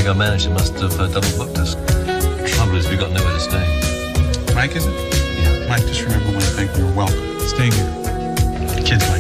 think our manager must have double booked us. Trouble is, we got nowhere to stay. Mike, is it? Yeah. Mike, just remember one thing. You're welcome. Staying here. The kids like